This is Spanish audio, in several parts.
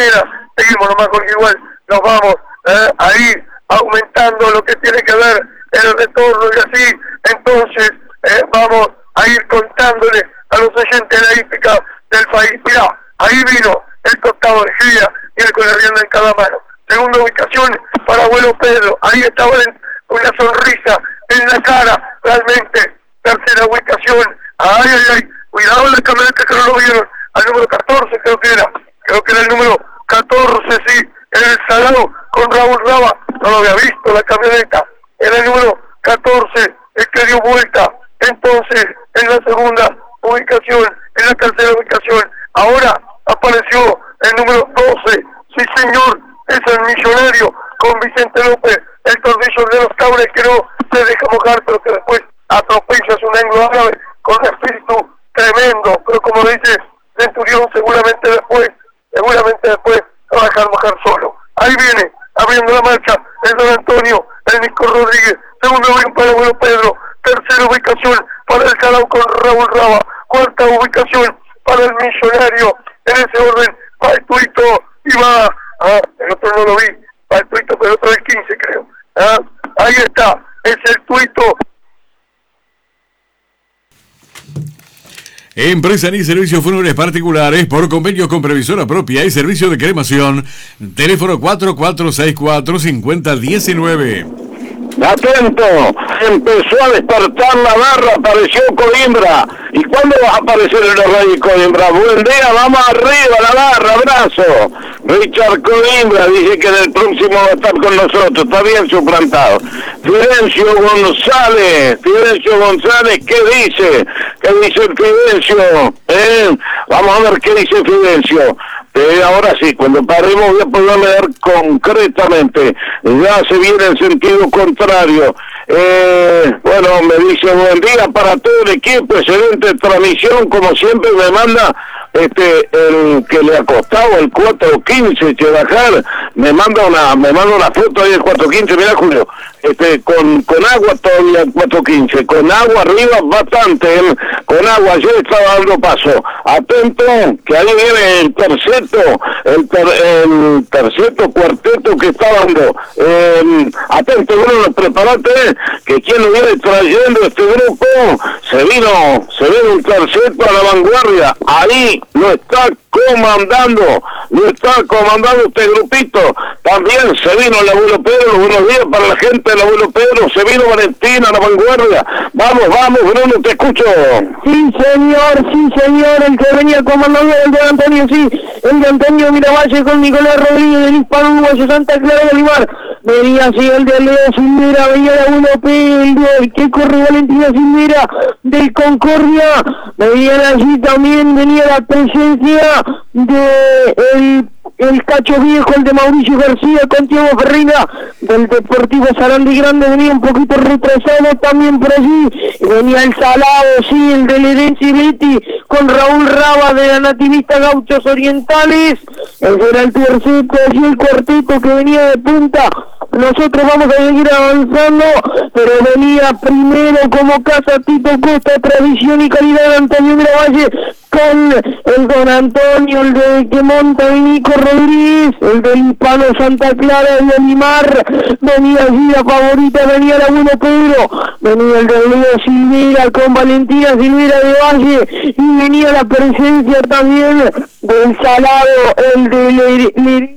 manera seguimos nomás, porque igual nos vamos a ir aumentando lo que tiene que ver el retorno, y así entonces vamos a ir contándole a los oyentes de la hípica del país. Mirá, ahí vino el costado de Gilia y el con la rienda en cada mano. Segunda ubicación para Abuelo Pedro, ahí estaba con una sonrisa en la cara, realmente. Tercera ubicación, ay, cuidado en la camioneta que no lo vieron, al número 14 creo que era el número 14, sí, en el Salado con Raúl Raba, no lo había visto la camioneta, era el número 14 el que dio vuelta. Entonces en la segunda ubicación, en la tercera ubicación, ahora apareció el número 12, sí señor, es el Millonario con Vicente López, el tordillo de los Cabres, que no se deja mojar, pero que después atropella un ángulo árabe con un espíritu tremendo, pero como dice Centurión, seguramente después va a dejar mojar solo. Ahí viene, abriendo la marcha, el Don Antonio, el Nico Rodríguez, segunda ubicación para Abuelo Pedro, tercera ubicación para el Salao con Raúl Raba, cuarta ubicación para el Millonario, en ese orden va el Tuito y va, el otro no lo vi, va el Tuito, pero el otro es el 15 creo, ahí está, es el Tuito. Empresa y servicios fúnebres particulares por convenio con previsora propia y servicio de cremación. Teléfono 4464-5019. Atento, empezó a despertar la barra, apareció Coimbra. ¿Y cuándo va a aparecer el rey Coimbra? Buen día, vamos arriba, la barra, abrazo. Richard Coimbra dice que en el próximo va a estar con nosotros, está bien suplantado. Fidencio González, ¿qué dice? ¿Qué dice Fidencio? Vamos a ver qué dice Fidencio. Ahora sí, cuando paremos voy a poder leer concretamente. Ya se viene en sentido contrario. Bueno, me dice buen día para todo el equipo, excelente transmisión, como siempre me manda el que le ha costado el 415 Chedajar, me manda una foto ahí del 415, mira Julio, con agua todavía 415, con agua arriba bastante, con agua, yo estaba dando paso, atento, que ahí viene el terceto cuarteto que está dando, atento Bruno, prepárate, que quien lo viene trayendo este grupo, se vino un terceto a la vanguardia, ahí lo está comandando este grupito. También se vino el Abuelo Pedro, buenos días para la gente del Abuelo Pedro, se vino Valentina a la vanguardia. Vamos, Bruno, te escucho. Sí, señor, el que venía comandando el de Antonio, sí, el de Antonio Miravalle con Nicolás Rodríguez del Hispano Uruguayo Santa Clara de Limar. Venía así el de Leo Silvera, venía el Abuelo Pedro, el que corre Valentina Silvera del Concordia. Venían allí también, venía la presencia de el Cacho Viejo, el de Mauricio García, con Tiago Ferreira del Deportivo Sarandí Grande, venía un poquito retrasado también por allí, venía el Salado, sí, el de Herencia Betty, con Raúl Raba de la Nativista Gauchos Orientales, ese era el tercero, allí el cuarteto que venía de punta. Nosotros vamos a seguir avanzando, pero venía primero como casa Tito Costa, tradición y calidad de Antonio Miravalle, con el Don Antonio, el de que monta el Nico Rodríguez, el del Hispano Santa Clara de Limar, venía allí la favorita, venía el Abuelo Pedro, venía el de Leo Silvera con Valentina Silvera de Valle, y venía la presencia también del Salado, el de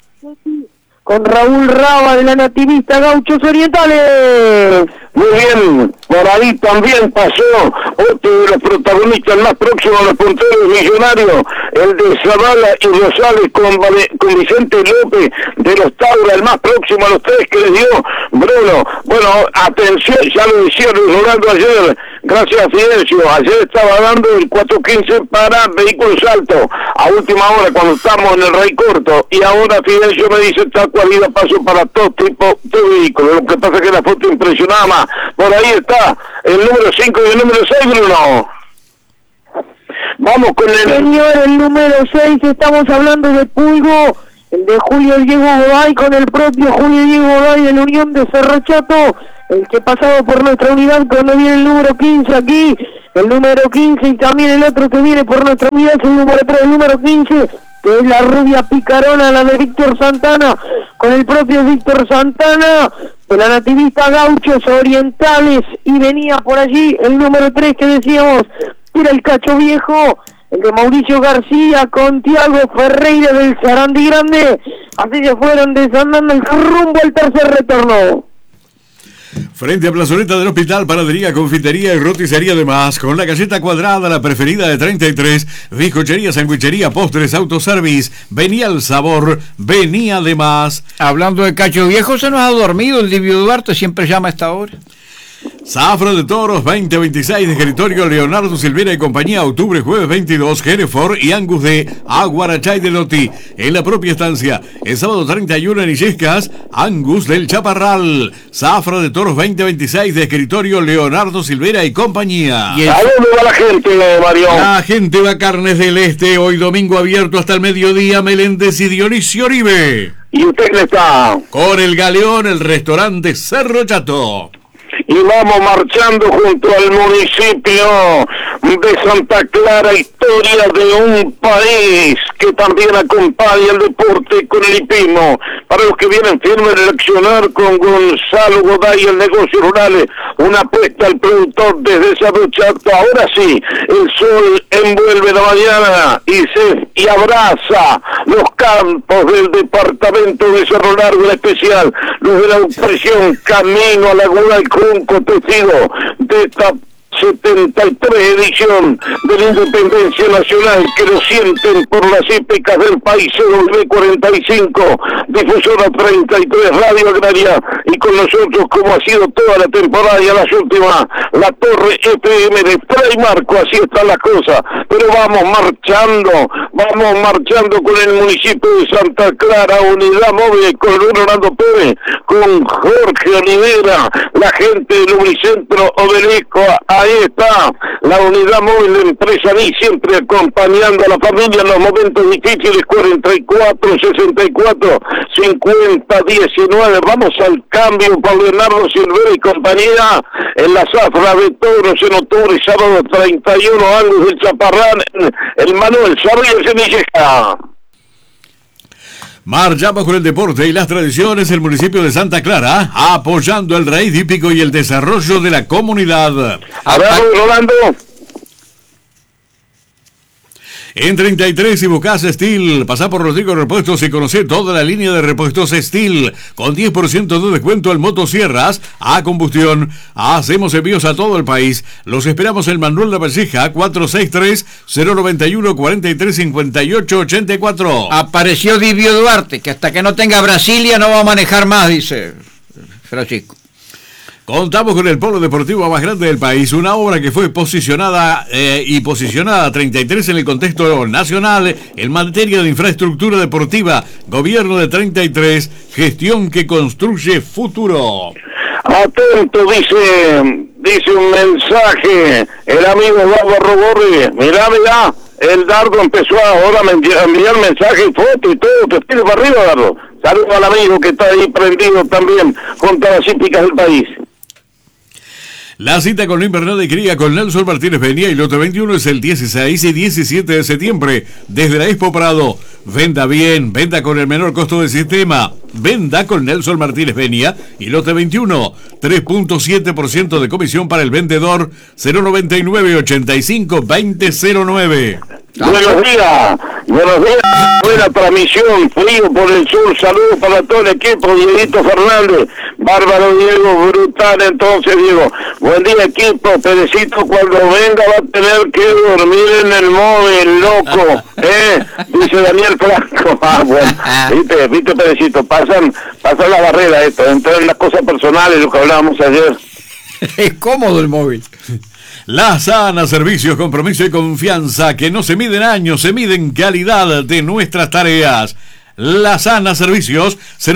con Raúl Raba de la Nativista Gauchos Orientales. Muy bien, por ahí también pasó otro de los protagonistas más próximos a los punteros Millonarios, el de Zavala y Rosales con Vicente López de los Taura, el más próximo a los tres que les dio Bruno. Bueno, atención, ya lo hicieron Rolando ayer, gracias a Fidencio, ayer estaba dando el 415 para vehículos altos, a última hora cuando estamos en el Rey Corto, y ahora Fidencio me dice tal cual iba paso para todo tipo de vehículos, lo que pasa es que la foto impresionaba más. Por ahí está el número 5 y el número 6, Bruno. Vamos con el... Señor, el número 6, estamos hablando de Pulgo, el de Julio Diego Goday, con el propio Julio Diego Goday de la Unión de Cerro Chato, el que pasado por nuestra unidad cuando viene el número 15 aquí, el número 15 y también el otro que viene por nuestra unidad, el número 3, el número 15, que es la rubia picarona, la de Víctor Santana, con el propio Víctor Santana, de la nativista Gauchos Orientales, y venía por allí el número 3 que decíamos, era el Cacho Viejo, el de Mauricio García, con Tiago Ferreira del Sarandí Grande. Así se fueron desandando el rumbo al tercer retorno. Frente a Plazoleta del Hospital, panadería, confitería y roticería de más, con la galleta cuadrada, la preferida de 33, bizcochería, sandwichería, postres, autoservice, venía el sabor, venía de más. Hablando de Cacho Viejo, se nos ha dormido el Livio Duarte, siempre llama a esta hora. Zafra de Toros 2026 de escritorio Leonardo Silvera y compañía, octubre, jueves 22, Hereford y Angus de Aguarachay de Loti. En la propia estancia, el sábado 31 en Illescas, Angus del Chaparral. Zafra de Toros 2026 de escritorio Leonardo Silvera y compañía. ¿A dónde va la gente, Mario? La gente va a Carnes del Este, hoy domingo abierto hasta el mediodía, Meléndez y Dionisio Oribe. ¿Y usted qué está? Con el Galeón, el restaurante Cerro Chato. Y vamos marchando junto al municipio de Santa Clara, historia de un país que también acompaña el deporte con el hipismo. Para los que vienen firmes de accionar con Gonzalo Goday, el negocio rural, una apuesta al productor desde Cerro Chato. Ahora sí, el sol envuelve la mañana y abraza los campos del departamento de Cerro Largo, en especial los de la expresión Camino a Laguna del Junco, testigo de esta 73 edición de la Independencia Nacional, que lo sienten por las hípicas del país. CW45, difusora 33, Radio Agraria, y con nosotros, como ha sido toda la temporada y a las últimas, la Torre FM de Fray Marco. Así están las cosas, pero vamos marchando con el municipio de Santa Clara, unidad móvil con Luis Orlando Pérez, con Jorge Olivera, la gente del Unicentro Obelisco. Ahí está la unidad móvil de Empresa Ni, siempre acompañando a la familia en los momentos difíciles. 44 64 50 19. Vamos al cambio con Leonardo Silvera y compañía en la Zafra de Toros en octubre, sábado 31, Angus del Chaparrán, el Manuel Sarriel Semilleja. Marchamos con el deporte y las tradiciones, el municipio de Santa Clara, apoyando el raíz hípico y el desarrollo de la comunidad. Abrazo, Rolando. En 33, si buscas Steel, pasá por Rodrigo Repuestos y conocé toda la línea de repuestos Steel, con 10% de descuento en motosierras a combustión. Hacemos envíos a todo el país. Los esperamos en Manuel La Valleja, 463-091-4358-84. Apareció Livio Duarte, que hasta que no tenga Brasilia no va a manejar más, dice Francisco. Contamos con el polo deportivo más grande del país, una obra que fue posicionada 33 en el contexto nacional en materia de infraestructura deportiva. Gobierno de 33, gestión que construye futuro. Atento, dice un mensaje el amigo Bárbaro Borri. Mirá, el Dardo empezó ahora a enviar mensajes y fotos y todo. Te pido para arriba, Dardo. Saludos al amigo que está ahí prendido también con todas las hípicas del país. La cita con la invernada de cría con Nelson Martínez Peña y lote 21 es el 16 y 17 de septiembre desde la Expo Prado. Venda bien, venda con el menor costo del sistema. Venda con Nelson Martínez Peña y lote 21, 3.7% de comisión para el vendedor. 099 85 2009. Buenos días, buena transmisión, frío por el sur, saludos para todo el equipo, Dieguito Fernández, bárbaro Diego, brutal entonces Diego, buen día equipo, Perecito cuando venga va a tener que dormir en el móvil, loco, dice Daniel Franco. Bueno, viste Perecito, pasan la barrera esto, entran en las cosas personales, lo que hablábamos ayer. Es cómodo el móvil. La Sana Servicios, compromiso y confianza que no se mide en años, se mide en calidad de nuestras tareas. La Sana Servicios,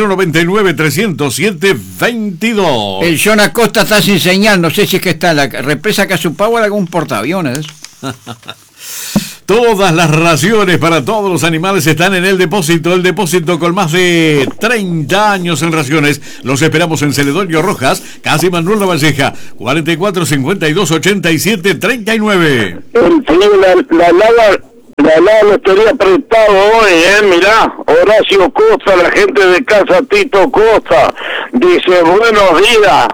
099-307-22. El John Acosta está sin señal, no sé si es que está en la represa Cazupagua o algún portaaviones. Todas las raciones para todos los animales están en el depósito con más de 30 años en raciones. Los esperamos en Celedonio Rojas, casi Manuel La Valleja, 44 52 87 39. El frío, la lava Lo estaría prestado hoy, mirá, Horacio Costa, la gente de casa Tito Costa, dice, buenos días,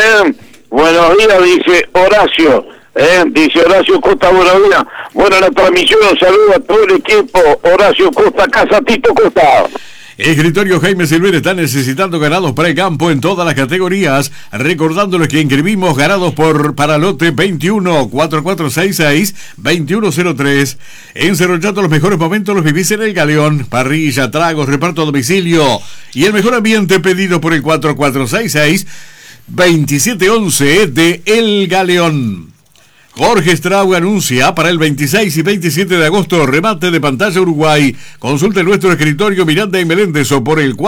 dice Horacio. Dice Horacio Costa, buenos días. Bueno, la transmisión, un saludo a todo el equipo. Horacio Costa, casa Tito Costa. Escritorio Jaime Silver está necesitando ganados para el campo en todas las categorías. Recordándoles que inscribimos ganados para lote 21 4466 2103. En Cerro Chato los mejores momentos los vivís en El Galeón. Parrilla, tragos, reparto a domicilio y el mejor ambiente pedido por el 4466 2711 de El Galeón. Jorge Straub anuncia para el 26 y 27 de agosto remate de pantalla Uruguay. Consulte nuestro escritorio Miranda y Meléndez o por el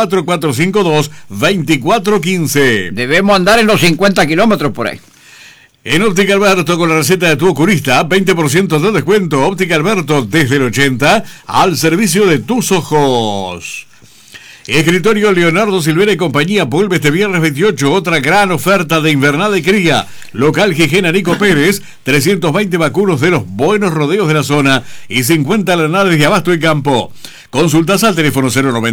4452-2415. Debemos andar en los 50 kilómetros por ahí. En Óptica Alberto, con la receta de tu oculista, 20% de descuento. Óptica Alberto desde el 80 al servicio de tus ojos. Escritorio Leonardo Silvera y compañía vuelve este viernes 28 otra gran oferta de invernada de cría. Local Gijena Nico Pérez, 320 vacunos de los buenos rodeos de la zona y 50 lanares de abasto y campo. Consultas al teléfono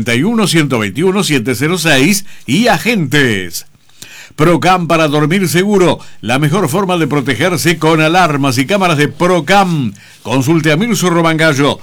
091-121-706 y agentes. Procam para dormir seguro, la mejor forma de protegerse con alarmas y cámaras de Procam. Consulte a Mirso Romangallo,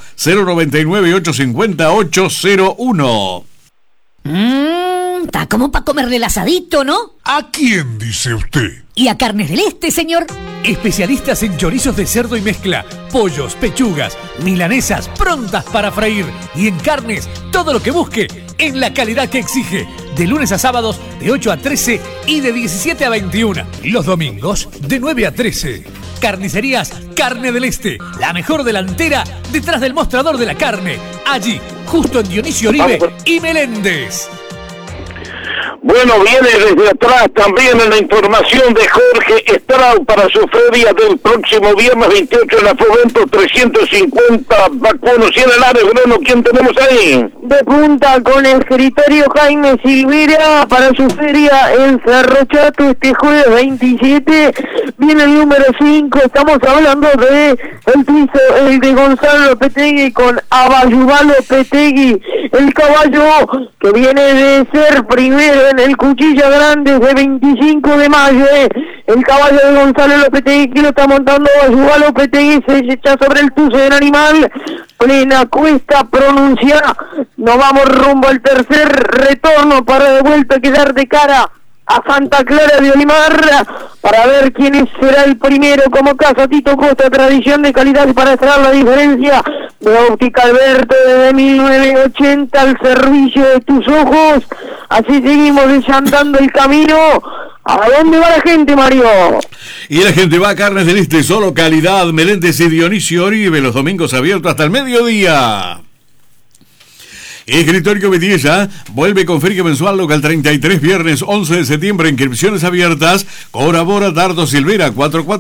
099-850-801. Está como para comerle el asadito, ¿no? ¿A quién dice usted? ¿Y a Carnes del Este, señor? Especialistas en chorizos de cerdo y mezcla, pollos, pechugas, milanesas prontas para freír y en carnes, todo lo que busque en la calidad que exige. De lunes a sábados de 8 a 13 y de 17 a 21. Los domingos de 9 a 13. Carnicerías Carne del Este, la mejor delantera detrás del mostrador de la carne. Allí, justo en Dionisio Oribe y Meléndez. Bueno, viene desde atrás también en la información de Jorge Straub para su feria del próximo viernes 28 en la Fomento, 350 vacunos y en el área. Bruno, ¿quién tenemos ahí? De punta con el escritorio Jaime Silvera para su feria en Cerro Chato este jueves 27. Viene el número 5, estamos hablando de el piso, el de Gonzalo Lopetegui con Abayubá Lopetegui, el caballo que viene de ser primero en el Cuchilla Grande de 25 de mayo, el caballo de Gonzalo Lopetegui que lo está montando Abayubá Lopetegui, se echa sobre el tuce del animal, plena cuesta pronunciada, nos vamos rumbo al tercer retorno para de vuelta quedar de cara a Santa Clara de Olimar para ver quién será el primero como casa Tito Costa, tradición de calidad para cerrar la diferencia de Óptica Alberto desde 1980 al servicio de tus ojos. Así seguimos desandando el camino. ¿A dónde va la gente, Mario? Y la gente va a Carnes del Este, solo calidad, Meléndez y Dionisio Oribe, los domingos abiertos hasta el mediodía. Escritorio Betiella vuelve con feria mensual local 33, viernes 11 de septiembre, inscripciones abiertas. Colabora Dardo Silvera,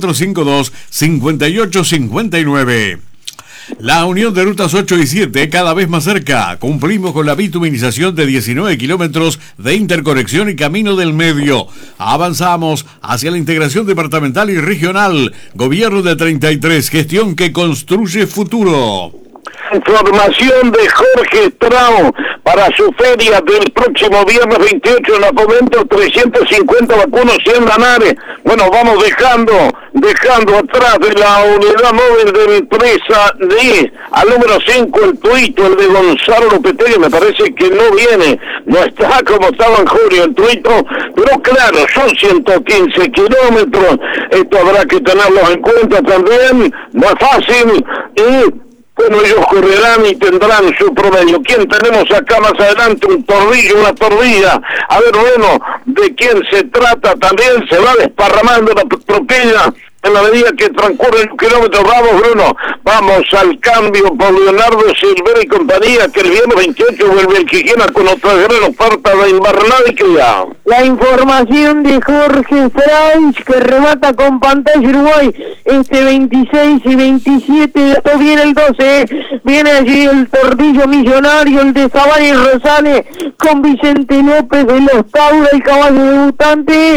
4452-5859. La unión de rutas 8 y 7 cada vez más cerca. Cumplimos con la bituminización de 19 kilómetros de interconexión y camino del medio. Avanzamos hacia la integración departamental y regional. Gobierno de 33, gestión que construye futuro. Información de Jorge Straub para su feria del próximo viernes 28 en la Fomento, 350 vacunos y en Lanares. Bueno, vamos dejando atrás de la unidad móvil de empresa de al número 5 el tuito, el de Gonzalo Lopetegui, me parece que no viene, no está como estaba en julio el tuito, pero claro, son 115 kilómetros, esto habrá que tenerlo en cuenta también, no es fácil, y bueno, ellos correrán y tendrán su promedio. ¿Quién tenemos acá más adelante? Un tordillo, una tordilla. A ver, bueno, ¿de quién se trata? También se va desparramando la tropilla en la medida que transcurren los kilómetros. Vamos, Bruno, vamos al cambio por Leonardo Silvera y compañía, que el viernes 28 vuelve el Quijena con otra gran oferta de invernada y cría. La información de Jorge Straub, que remata con pantalla Uruguay este 26 y 27, después viene el 12, viene allí el tordillo millonario, el de Zabal y Rosales, con Vicente López de los Taura, el caballo debutante,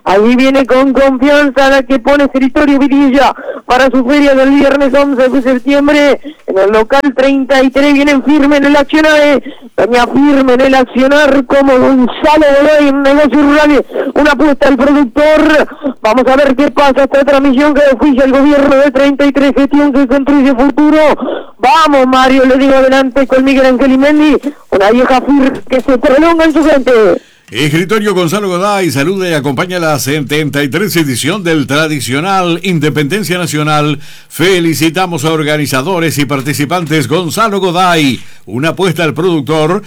Ahí viene con confianza la que pone Seritorio Vidilla para su feria del viernes 11 de septiembre. En el local 33 vienen firme en el accionar, venía firme en el accionar como Gonzalo Godoy en Negocios Rurales. Una apuesta al productor. Vamos a ver qué pasa esta transmisión que oficia el gobierno de 33, gestión que construye futuro. Vamos, Mario, le digo adelante con Miguel Ángel Imendi, una vieja firme que se prolonga en su gente. Escritorio Gonzalo Goday saluda y acompaña la 73 edición del tradicional Independencia Nacional. Felicitamos a organizadores y participantes. Gonzalo Goday, una apuesta al productor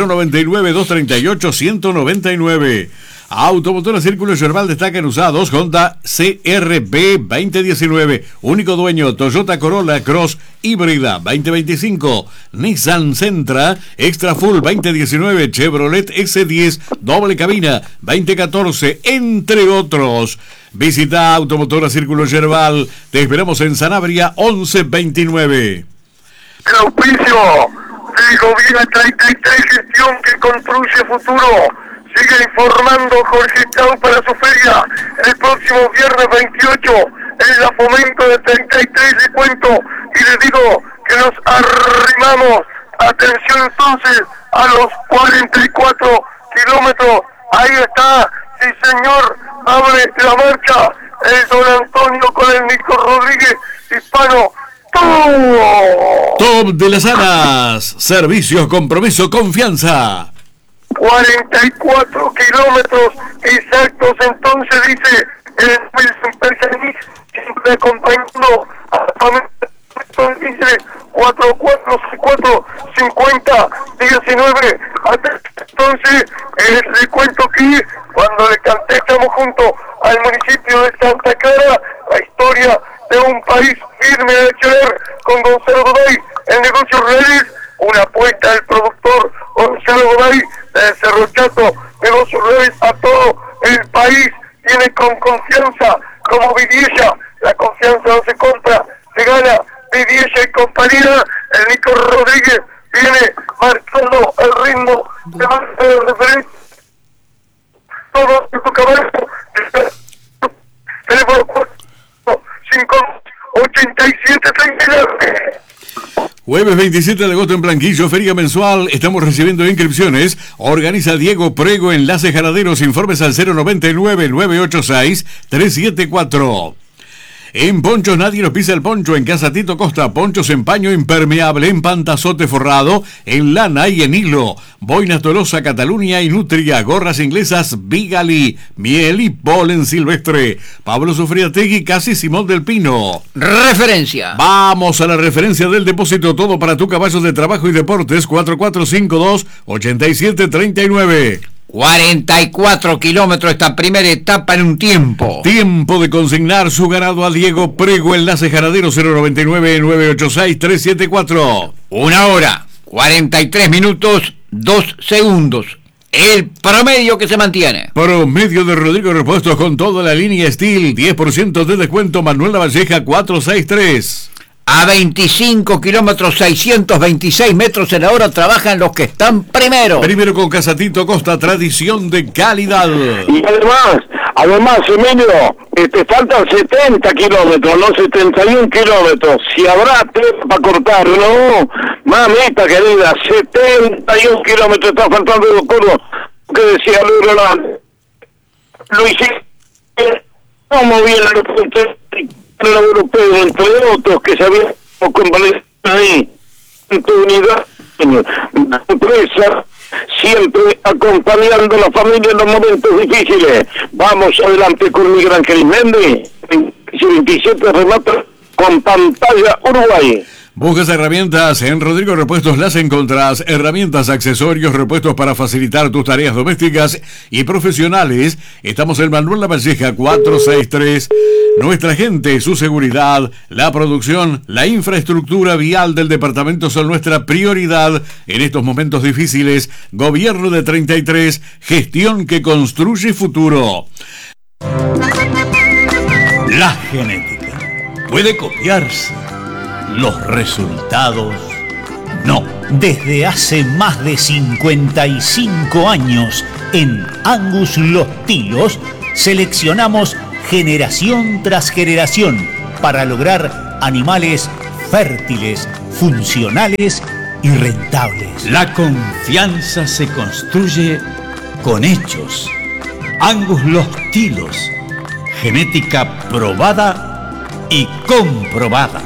099-238-199. Automotora Círculo Yerbal destaca en usados Honda CR-V 2019, único dueño Toyota Corolla Cross híbrida 2025, Nissan Sentra Extra Full 2019, Chevrolet S10 doble cabina 2014, entre otros. Visita Automotora Círculo Yerbal, te esperamos en Sanabria 1129. El auspicio del gobierno 33, gestión que construye futuro. Sigue informando Jorge Chau para su feria el próximo viernes 28 en la Fomento de 33. Le cuento y le digo que nos arrimamos, atención entonces, a los 44 kilómetros. Ahí está, sí señor, abre la marcha el don Antonio con el Nico Rodríguez, hispano. Top de las alas, servicios, compromiso, confianza. 44 kilómetros exactos, entonces dice el Wilson, siempre acompañando a la familia, dice 44-50-19. Entonces le cuento que cuando le canté estamos junto al municipio de Santa Clara, la historia de un país firme de Cheler con Gonzalo Godoy en Negocios Reales, una apuesta del productor Gonzalo Godoy de Cerro Chato, Negocios Reales a todo el país, tiene con confianza como Vidiella, la confianza no se compra, se gana. Vidiella y compañía, el Nico Rodríguez viene marcando el ritmo de referencia. Todo su caballo, teléfono 58739. Jueves 27 de agosto en Blanquillo, feria mensual, estamos recibiendo inscripciones. Organiza Diego Prego, Enlace Ganaderos, informes al 099-986-374. En Ponchos nadie nos pisa el poncho, en Casa Tito Costa, ponchos en paño impermeable, en pantazote forrado, en lana y en hilo, boinas Tolosa, Cataluña y Nutria, gorras inglesas Bigali, miel y polen silvestre. Pablo Sofriategui, casi Simón del Pino. Referencia. Vamos a la referencia del depósito, todo para tu caballo de trabajo y deportes, 4452-8739. 44 kilómetros esta primera etapa en un tiempo. Tiempo de consignar su ganado a Diego Prego, Enlace Ganadero 099-986-374. 1 hora, 43 minutos, 2 segundos. El promedio que se mantiene. Promedio de Rodrigo Repuestos con toda la línea Steel, 10% de descuento, Manuel Lavalleja 463. A 25 kilómetros, 626 metros en la hora trabajan los que están primero. Primero con Casatito Costa, tradición de calidad. Y además, Emilio, te faltan 70 kilómetros, no 71 kilómetros. Si habrá tiempo para cortar, no, mamita querida, 71 kilómetros está faltando de curvos. ¿Qué decía Luis Rolando? Lo hiciste, ¿cómo viene el europeo, entre otros que se habían convalecido ahí, en tu unidad, la empresa, siempre acompañando a la familia en los momentos difíciles. Vamos adelante con Miguel Ángel Méndez, 27 remata con pantalla Uruguay. Buscas herramientas, en Rodrigo Repuestos las encontrás, herramientas, accesorios, repuestos para facilitar tus tareas domésticas y profesionales. Estamos en Manuel Lavalleja 463. Nuestra gente, su seguridad, la producción, la infraestructura vial del departamento son nuestra prioridad en estos momentos difíciles. Gobierno de 33, gestión que construye futuro. La genética puede copiarse. Los resultados, no. Desde hace más de 55 años, en Angus Los Tilos, seleccionamos generación tras generación para lograr animales fértiles, funcionales y rentables. La confianza se construye con hechos. Angus Los Tilos, genética probada y comprobada.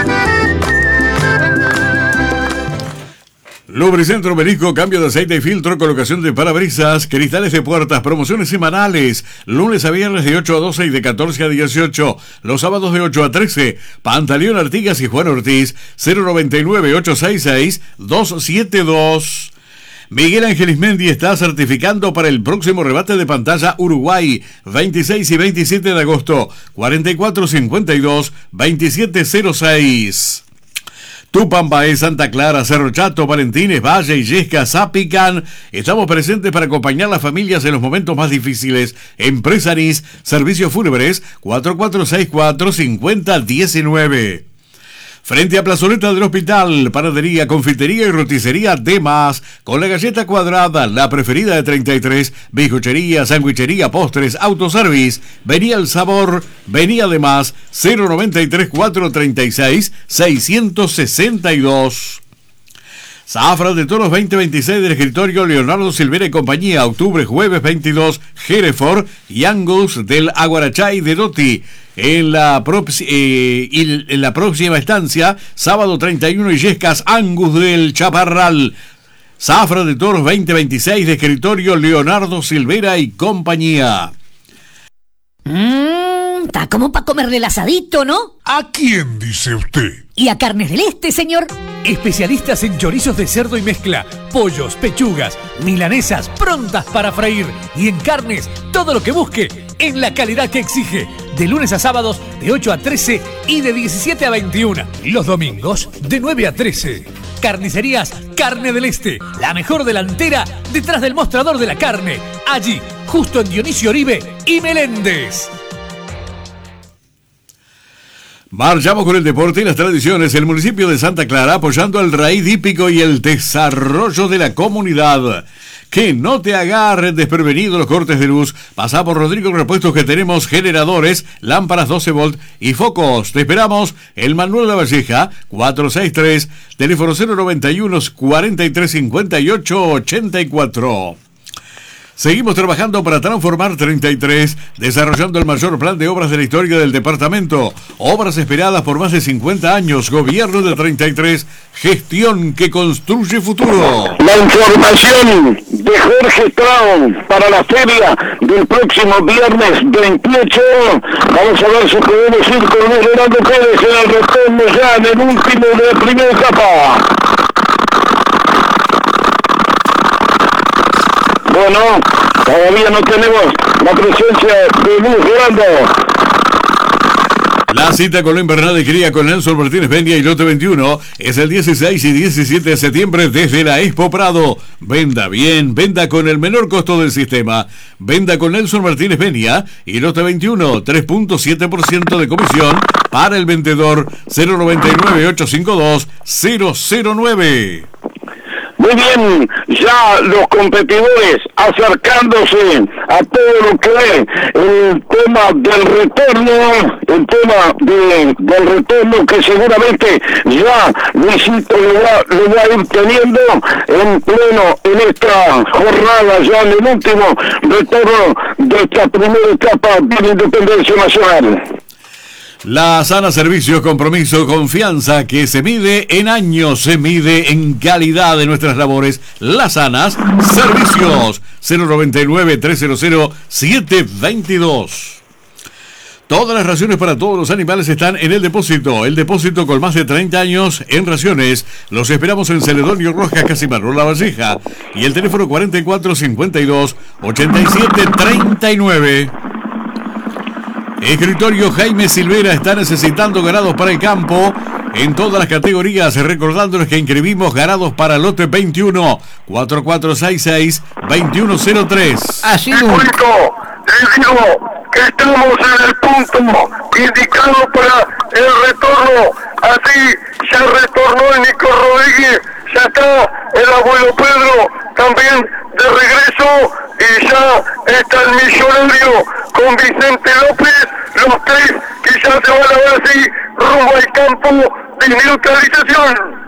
Lubricentro Belisco, cambio de aceite y filtro, colocación de parabrisas, cristales de puertas, promociones semanales, lunes a viernes de 8 a 12 y de 14 a 18, los sábados de 8 a 13, Pantaleón Artigas y Juan Ortiz, 099-866-272. Miguel Ángel Ismendi está certificando para el próximo rebate de pantalla Uruguay, 26 y 27 de agosto, 4452-2706. Tupambaé, Santa Clara, Cerro Chato, Valentines, Valle, Illesca, Zapican. Estamos presentes para acompañar a las familias en los momentos más difíciles. Empresaris, servicios fúnebres, 4464-5019. Frente a Plazoleta del Hospital, panadería, confitería y roticería Demas, con la galleta cuadrada, la preferida de 33, bizcochería, sandwichería, postres, autoservice. Venía el sabor, venía Demas, 093-436-662. Zafra de Toros 2026 del escritorio Leonardo Silvera y compañía, octubre, jueves 22, Hereford y Angus del Aguarachay de Doti. En la próxima estancia, sábado 31, Illescas, Angus del Chaparral. Zafra de Toros 2026 de escritorio Leonardo Silvera y compañía. Está como para comerle el asadito, ¿no? ¿A quién dice usted? ¿Y a Carnes del Este, señor? Especialistas en chorizos de cerdo y mezcla, pollos, pechugas, milanesas prontas para freír y en carnes, todo lo que busque en la calidad que exige. De lunes a sábados de 8 a 13 y de 17 a 21. Los domingos de 9 a 13. Carnicerías Carne del Este, la mejor delantera detrás del mostrador de la carne. Allí, justo en Dionisio Oribe y Meléndez. Marchamos con el deporte y las tradiciones. El municipio de Santa Clara apoyando al raíz hípico y el desarrollo de la comunidad. Que no te agarren desprevenido los cortes de luz. Pasá por Rodrigo Repuestos, que tenemos generadores, lámparas 12 volt y focos. Te esperamos en Manuel Lavalleja, 463, teléfono 091 43 58 84. Seguimos trabajando para transformar 33, desarrollando el mayor plan de obras de la historia del departamento. Obras esperadas por más de 50 años. Gobierno de 33, gestión que construye futuro. La información de Jorge Traun para la feria del próximo viernes 28. Vamos a ver si podemos ir con Luis Rolando Pérez en el retorno ya en el último de la primera etapa. Bueno, todavía no tenemos la presencia de Luis Rolando. La cita con la invernada de cría con Nelson Martínez Peña y lote 21 es el 16 y 17 de septiembre desde la Expo Prado. Venda bien, venda con el menor costo del sistema. Venda con Nelson Martínez Peña y lote 21, 3.7% de comisión para el vendedor. 099-852-009. Muy bien, ya los competidores acercándose a todo lo que es el tema del retorno, del retorno que seguramente ya Luisito lo va a ir teniendo en pleno en esta jornada, ya en el último retorno de esta primera etapa de la Independencia Nacional. La Sana Servicios, compromiso, confianza que se mide en años, se mide en calidad de nuestras labores. Las Sanas Servicios, 099-300-722. Todas las raciones para todos los animales están en el depósito. El depósito con más de 30 años en raciones. Los esperamos en Celedonio Rojas, casi Manuel Lavalleja. Y el teléfono 4452-8739. Escritorio Jaime Silvera está necesitando ganados para el campo en todas las categorías, recordándoles que inscribimos ganados para lote 21, 4466-2103. Así Les digo que estamos en el punto indicado para el retorno. Así ya retornó el Nico Rodríguez, ya está el abuelo Pedro también de regreso y ya está el millonario con Vicente López, los tres que ya se van a ver así rumbo al campo de neutralización.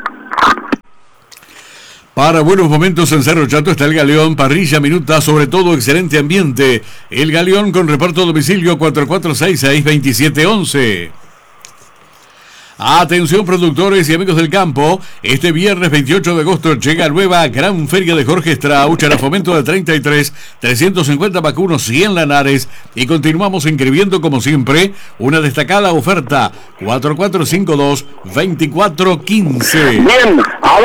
Para buenos momentos en Cerro Chato está el Galeón, parrilla, minuta, sobre todo excelente ambiente. El Galeón con reparto a domicilio 4466-2711. Atención productores y amigos del campo, este viernes 28 de agosto llega nueva Gran Feria de Jorge Strauch a la Fomento de 33, 350 vacunos, 100 lanares y continuamos inscribiendo como siempre una destacada oferta 4452-2415. Bien,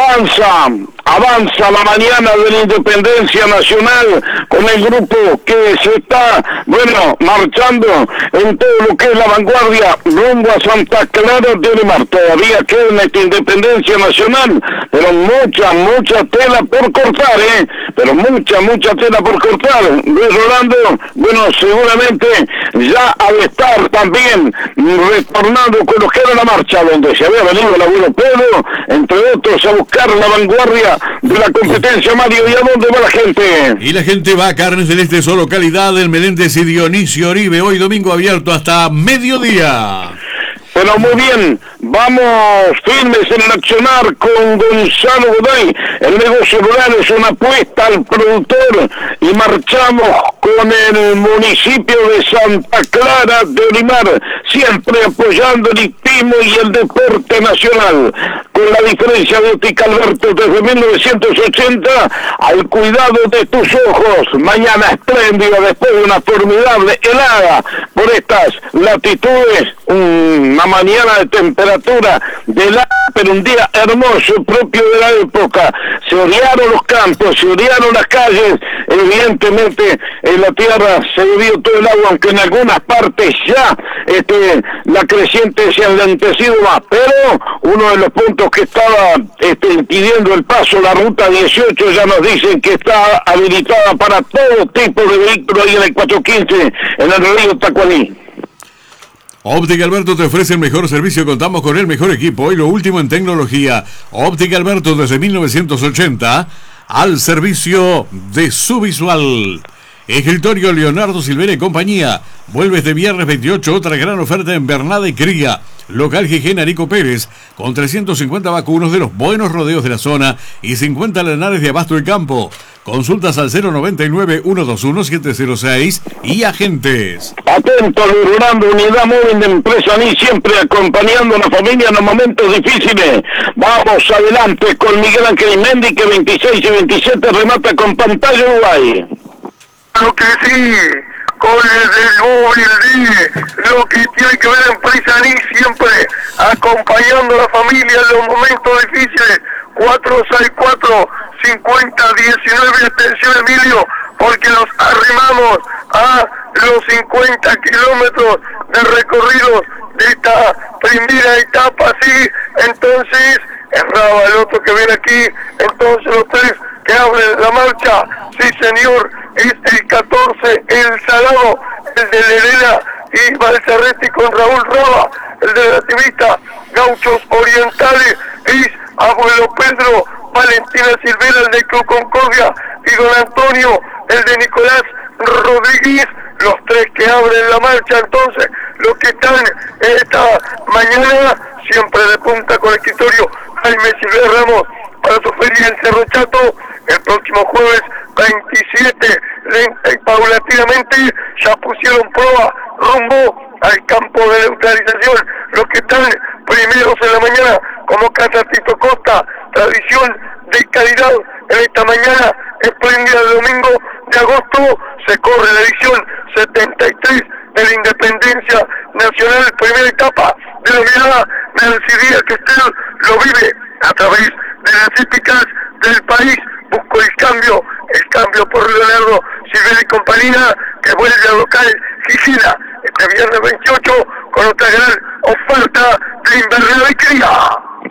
avanza la mañana de la Independencia Nacional con el grupo que se está, marchando en todo lo que es la vanguardia rumbo a Santa Clara de Olimar. Todavía queda en esta Independencia Nacional, pero mucha tela por cortar, pero mucha tela por cortar. Luis Rolando, seguramente ya al estar también retornando con lo que era la marcha, donde se había venido el abuelo Pedro, entre otros, a buscar la vanguardia de la competencia. Mario, ¿y a dónde va la gente? Y la gente va a Carnes Celeste, su localidad, del Meléndez y Dionisio Oribe, hoy domingo abierto hasta mediodía. Pero muy bien, vamos firmes en el accionar con Gonzalo Goday. El negocio rural es una apuesta al productor y marchamos con el municipio de Santa Clara de Olimar, siempre apoyando el hipismo y el deporte nacional. Con la diferencia de Óptica Alberto desde 1980, al cuidado de tus ojos. Mañana espléndida después de una formidable helada por estas latitudes, una mañana de temperatura de helada, pero un día hermoso propio de la época. Se orearon los campos, se orearon las calles, evidentemente en la tierra se bebió todo el agua, aunque en algunas partes ya la creciente se ha alentecido más, pero uno de los puntos que estaba impidiendo el paso, la ruta 18, ya nos dicen que está habilitada para todo tipo de vehículos ahí en el 415, en el río Tacuaní. Óptica Alberto te ofrece el mejor servicio, contamos con el mejor equipo y lo último en tecnología. Óptica Alberto desde 1980 al servicio de su visual. Escritorio Leonardo Silvera y compañía. Vuelve este viernes 28 otra gran oferta en Bernada y Cría. Local GG Narico Pérez, con 350 vacunos de los buenos rodeos de la zona y 50 lanares de abasto del campo. Consultas al 099-121-706 y agentes. Atento, Rolando, unidad móvil de empresa NI, siempre acompañando a la familia en los momentos difíciles. Vamos adelante con Miguel Ángel Mendy, que 26 y 27 remata con pantalla Uruguay. Lo que sí, con el del móvil, lo que tiene que ver empresa NI, siempre acompañando a la familia en los momentos difíciles. 464-5019, atención Emilio, porque nos arrimamos a los 50 kilómetros de recorridos de esta primera etapa, sí. Entonces erraba el otro que viene aquí, entonces los tres que abren la marcha, sí señor, es el 14, el Salado, el de Lerena y Balcerretti con Raúl Raba, el de la activista Gauchos Orientales, es Abuelo Pedro, Valentina Silvera, el de Club Concordia, y don Antonio, el de Nicolás Rodríguez, los tres que abren la marcha. Entonces, los que están esta mañana, siempre de punta con el escritorio Jaime Silvera Ramos, para su feria en Cerro Chato, el próximo jueves 27, lenta y paulatinamente, ya pusieron prueba rumbo al campo de neutralización. Los que están primeros en la mañana, como Casa Tito Costa, tradición de calidad en esta mañana espléndida del domingo de agosto, se corre la edición 73 de la Independencia Nacional, primera etapa denominada Nancy Díaz, que usted lo vive a través de las hípicas del país. Busco el cambio por Leonardo Silvera y compañía, que vuelve al local Gigina este viernes 28 con otra gran oferta de invernadero y cría.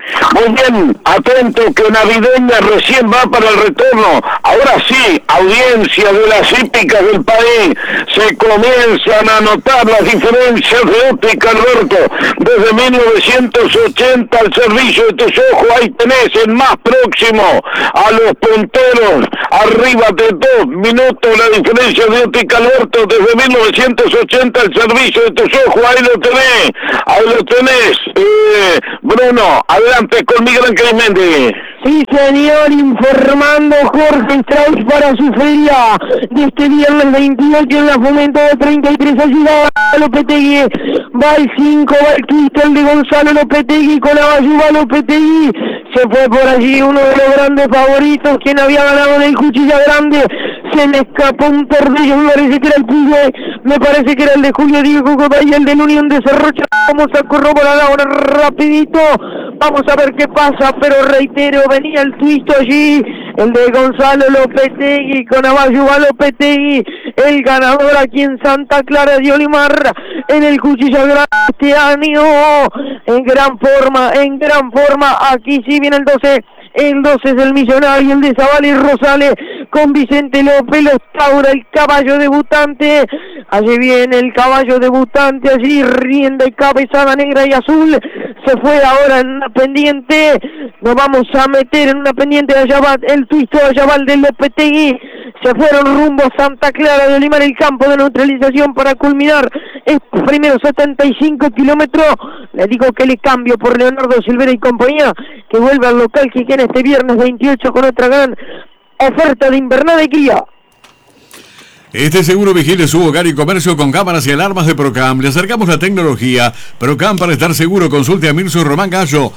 Muy bien, atento que Navideña recién va para el retorno. Ahora sí, audiencia de las hípicas del país, se comienzan a notar las diferencias de Óptica Alberto. Desde 1980 al servicio de tus ojos, ahí tenés el más próximo a los punteros, arriba de 2 minutos la diferencia de Óptica Alberto, desde 1980 al servicio de tus ojos, ahí lo tenés, Bruno, adelante con Miguel Ángel Méndez. Sí, señor, informando Jorge Strauss para su feria de este viernes 28 en la Fomento de 33. Ayuda a Lopetegui, va el 5, va el Cristal de Gonzalo Lopetegui con Abayuba Lopetegui. Se fue por allí uno de los grandes favoritos, quien había ganado en el Cuchilla Grande. Se le escapó un tornillo, me parece que era el Puyo, me parece que era el de Julio Diego Cocotay, el del Unión de Cerrocha. Vamos a corroborar ahora rapidito, vamos a ver qué pasa, pero reitero, venía el twist allí, el de Gonzalo Lopetegui con Abayuba Lopetegui, el ganador aquí en Santa Clara de Olimar, en el Cuchilla Grande este año, en gran forma, aquí sí viene el 12. El 12 es el Millonario, el de Zavala y Rosales, con Vicente López, los Taura, el caballo debutante. Allí viene el caballo debutante, allí rienda y cabezada negra y azul. Se fue ahora en una pendiente. Nos vamos a meter en una pendiente de allá va el twist de allá va el de Lopetegui. Se fueron rumbo a Santa Clara de Olimar, el campo de neutralización para culminar estos primeros 75 kilómetros. Le digo que le cambio por Leonardo Silvera y compañía, que vuelve al local que queda este viernes 28 con otra gran oferta de invernada y cría. Este seguro vigile su hogar y comercio con cámaras y alarmas de Procam. Le acercamos la tecnología. Procam para estar seguro. Consulte a Mirso Román Gallo,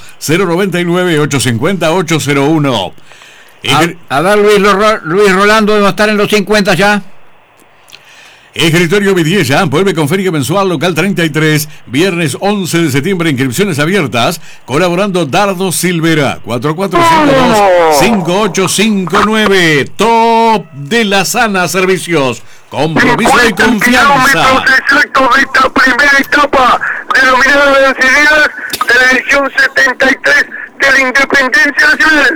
099-850-801. A ver, Luis Rolando, ¿debe estar en los 50 ya? Escritorio Vidiella vuelve con feria mensual local 33, viernes 11 de septiembre, inscripciones abiertas, colaborando Dardo Silvera, 4452-5859, Top de la Sana Servicios, compromiso y confianza. Exacto de esta primera etapa, denominada vencidas de la edición 73 de la Independencia Nacional.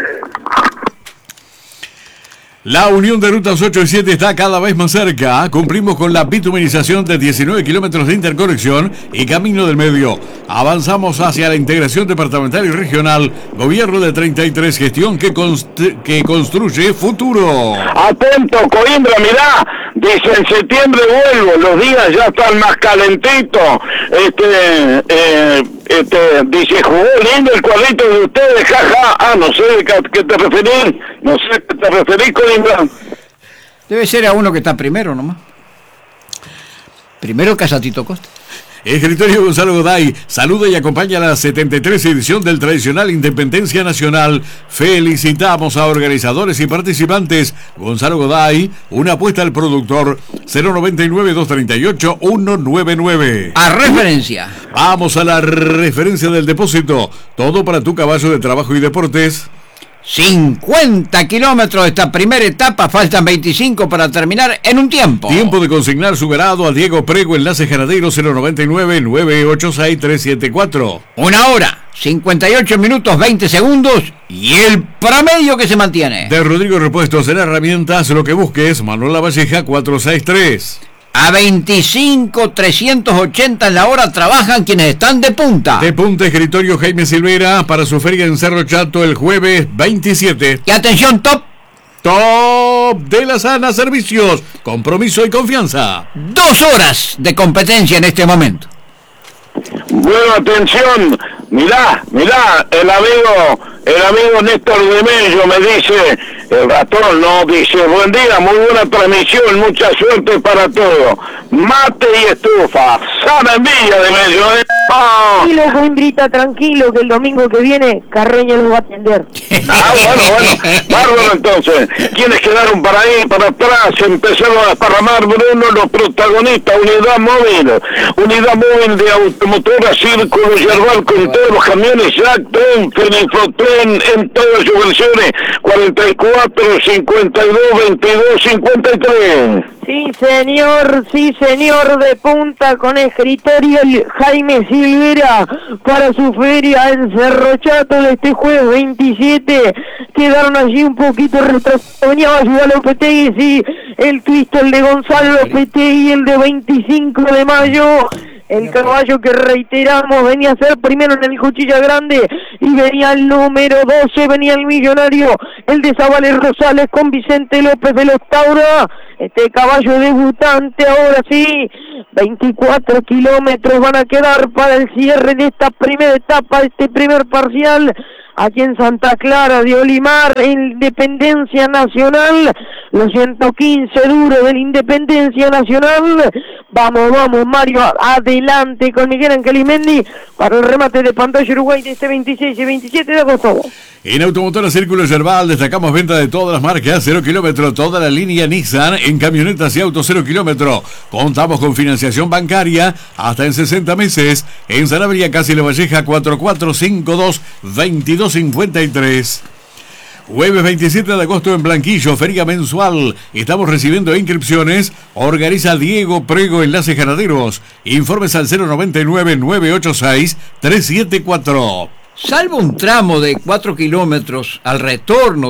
La unión de rutas 8 y 7 está cada vez más cerca. Cumplimos con la bitumenización de 19 kilómetros de interconexión y camino del medio. Avanzamos hacia la integración departamental y regional. Gobierno de 33, gestión que construye futuro. Atento, Coimbra, mirá, dice en septiembre vuelvo, los días ya están más calentitos. Dice, jugó lindo el cuadrito de ustedes, jaja. No sé a qué te referís, Coimbra. Debe ser a uno que está primero nomás. Primero Casatito Costa. Escritorio Gonzalo Goday saluda y acompaña la 73 edición del tradicional Independencia Nacional. Felicitamos a organizadores y participantes. Gonzalo Goday, una apuesta al productor, 099-238-199. A referencia. Vamos a la referencia del depósito. Todo para tu caballo de trabajo y deportes. 50 kilómetros de esta primera etapa, faltan 25 para terminar en un tiempo. Tiempo de consignar su ganado a Diego Prego, enlace ganadero 099-986-374. 1 hora, 58 minutos, 20 segundos y el promedio que se mantiene. De Rodrigo Repuestos en herramientas, lo que busques, Manuel Lavalleja 463. A 25,380 en la hora trabajan quienes están de punta. De punta, escritorio Jaime Silvera para su feria en Cerro Chato el jueves 27. Y atención, Top de la Sana Servicios, compromiso y confianza. 2 horas de competencia en este momento. Bueno, atención, mirá, el amigo Néstor de Mello me dice, el ratón, ¿no? Dice, buen día, muy buena transmisión, mucha suerte para todo. Mate y estufa, sana envidia de Mello, Tranquilo, Coimbrita, tranquilo, que el domingo que viene Carreño lo va a atender. Bueno, bárbaro entonces. ¿Quiénes quedaron para ahí, para atrás? Empezaron a desparramar, Bruno, los protagonistas, unidad móvil de automotora, Círculo Yerbal, con todos los camiones, Jack, Tren, Fenifotren, en todas sus versiones, 44, 52, 22, 53. Sí, señor, de punta con escritorio Jaime Silvera para su feria en Cerro Chato de este jueves 27. Quedaron allí un poquito retrasados. Venía a ayudar a Lopetegui, sí, el twist, el de Gonzalo Lopetegui, el de 25 de mayo. El caballo que reiteramos venía a ser primero en el Cuchilla Grande y venía el número 12, venía el millonario, el de Zabales Rosales con Vicente López de los Taura. Este caballo debutante, ahora sí, 24 kilómetros van a quedar para el cierre de esta primera etapa, de este primer parcial, aquí en Santa Clara de Olimar, en Independencia Nacional, los 115 duros de la Independencia Nacional. Vamos, Mario, adelante con Miguel Ángel Ismendi para el remate de pantalla Uruguay de este 26 y 27 de agosto. En Automotora Círculo Yerbal destacamos venta de todas las marcas, 0 kilómetros, toda la línea Nissan, en camionetas y autos 0 kilómetros. Contamos con financiación bancaria hasta en 60 meses. En Sanabria, Casi La Valleja, 4452-2253. Jueves 27 de agosto en Blanquillo, feria mensual. Estamos recibiendo inscripciones. Organiza Diego Prego, Enlaces Ganaderos. Informes al 099-986-374. Salvo un tramo de 4 kilómetros al retorno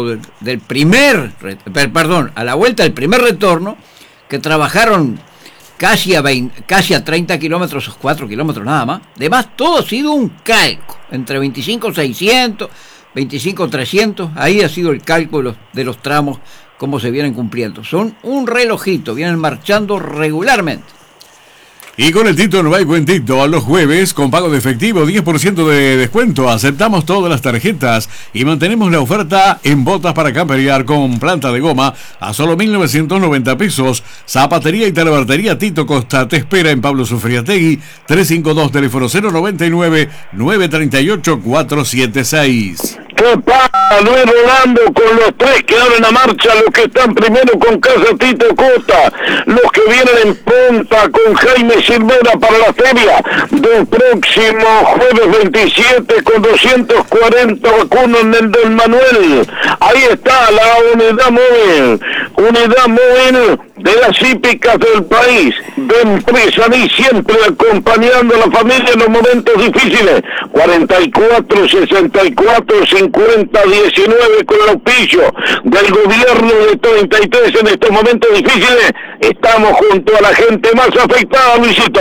a la vuelta del primer retorno, que trabajaron casi a 30 kilómetros o 4 kilómetros nada más. Además, todo ha sido un calco, entre 25.600, 25.300, ahí ha sido el cálculo de los tramos, cómo se vienen cumpliendo. Son un relojito, vienen marchando regularmente. Y con el Tito no hay buen Tito, a los jueves, con pago de efectivo, 10% de descuento. Aceptamos todas las tarjetas y mantenemos la oferta en botas para camperear con planta de goma a solo 1.990 pesos. Zapatería y talabartería Tito Costa te espera en Pablo Sufriategui, 352, teléfono 099-938-476. ¿Qué pasa, Luis Rolando, con los tres que abren la marcha? Los que están primero con Casa Tito Costa, los que vienen en punta con Jaime Silvera para la feria del próximo jueves 27 con 240 vacunos en el del Manuel. Ahí está la unidad móvil de las hípicas del país, de Empresaní, siempre acompañando a la familia en los momentos difíciles. 44 64 50 19 con el auspicio del gobierno de 33 en estos momentos difíciles. Estamos junto a la gente más afectada, Luisito.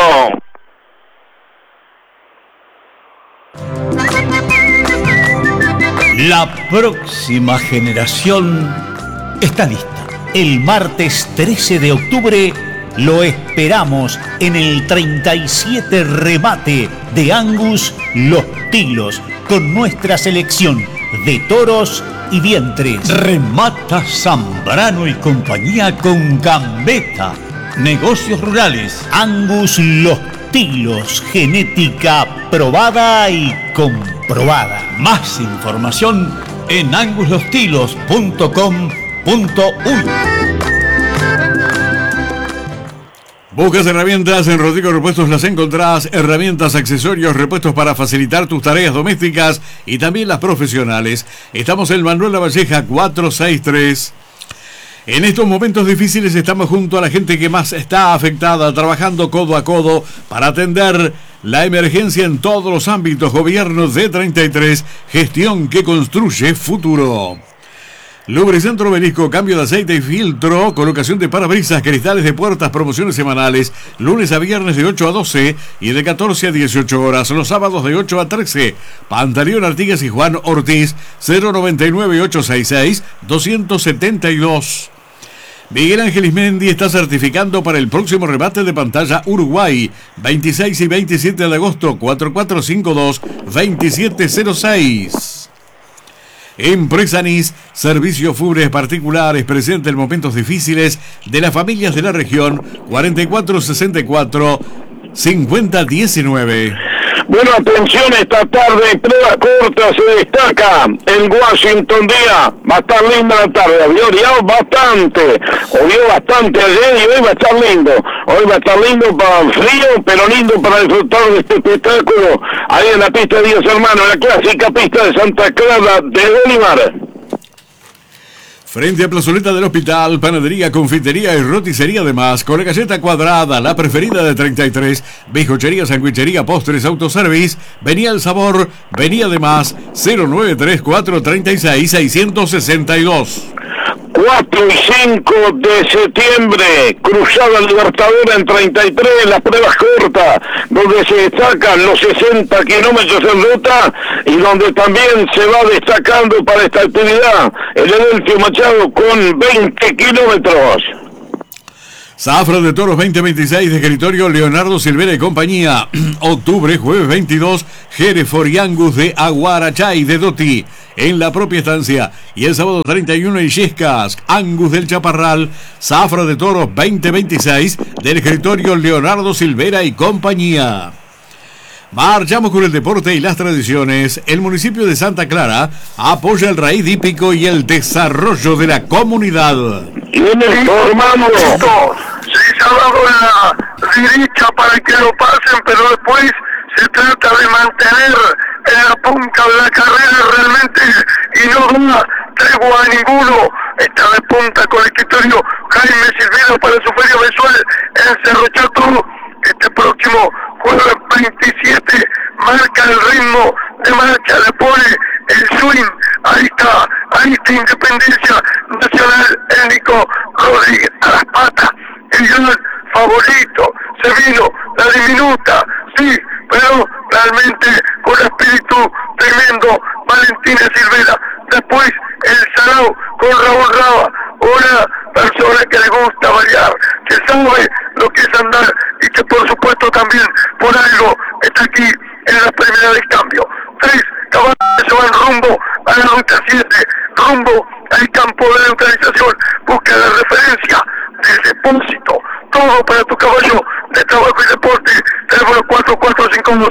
La próxima generación está lista. El martes 13 de octubre lo esperamos en el 37 remate de Angus Los Tilos, con nuestra selección de toros y vientres. Remata Zambrano y compañía con Gambetta. Negocios rurales. Angus Los Tilos, genética probada y comprobada. Más información en anguslostilos.com.uy. Buscas herramientas en Rodrigo Repuestos, las encontrás. Herramientas, accesorios, repuestos para facilitar tus tareas domésticas y también las profesionales. Estamos en Manuel Lavalleja 463. En estos momentos difíciles estamos junto a la gente que más está afectada, trabajando codo a codo para atender la emergencia en todos los ámbitos. Gobierno de 33, gestión que construye futuro. Lubricentro Belisco, cambio de aceite y filtro, colocación de parabrisas, cristales de puertas, promociones semanales, lunes a viernes de 8 a 12 y de 14 a 18 horas, los sábados de 8 a 13. Pantaleón Artigas y Juan Ortiz, 099-866-272. Miguel Ángel Ismendi está certificando para el próximo remate de pantalla Uruguay, 26 y 27 de agosto, 4452-2706. Empresa NIS, servicios fúnebres particulares, presente en momentos difíciles de las familias de la región, 4464-5019. Bueno, atención, esta tarde, prueba corta, se destaca en Washington Día. Va a estar linda la tarde, llovió bastante ayer y hoy va a estar lindo. Hoy va a estar lindo para frío, pero lindo para disfrutar de este espectáculo. Ahí en la pista de Díaz Hermano, la clásica pista de Santa Clara de Olimar. Frente a Plazoleta del Hospital, panadería, confitería y roticería además, con la galleta cuadrada, la preferida de 33, bizcochería, sandwichería, postres, autoservice, venía el sabor, venía además, 0934 36 662. 4 y 5 de septiembre, Cruzada Libertadora en 33, las pruebas cortas, donde se destacan los 60 kilómetros en ruta y donde también se va destacando para esta actividad el Edelfio Machado con 20 kilómetros. Zafra de Toros 2026 de escritorio Leonardo Silvera y compañía. Octubre, jueves 22, Hereford y Angus de Aguarachay de Doti en la propia estancia. Y el sábado 31, Illescas, Angus del Chaparral. Zafra de Toros 2026 del escritorio Leonardo Silvera y compañía. Marchamos con el deporte y las tradiciones. El municipio de Santa Clara apoya el raíz hípico y el desarrollo de la comunidad. Se ha dado la derecha para que lo pasen, pero después se trata de mantener en la punta de la carrera realmente y no da tregua a ninguno. Está de punta con el escritorio Jaime Silvera para su feria mensual en Cerro Chato. Este próximo jueves 27 marca el ritmo de marcha, le pone el swing. Ahí está Independencia Nacional, el Nico Rodríguez a las patas, el gran favorito, se vino la diminuta, sí, pero realmente con espíritu tremendo, Valentina Silvera. Después el Salao con Raúl Raba, una persona que le gusta variar, que sabe lo que es andar y que por supuesto también por algo está aquí en la primera de cambio. 3 caballos se van rumbo a la ruta 7, rumbo al campo de neutralización, busca la referencia del depósito, todo para tu caballo de trabajo y deporte. Teléfono 4452